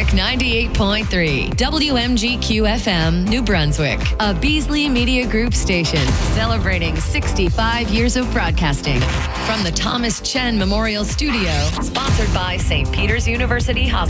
Brunswick 98.3, WMGQ FM, New Brunswick, a Beasley Media Group station celebrating 65 years of broadcasting from the Thomas Chen Memorial Studio, sponsored by St. Peter's University Hospital.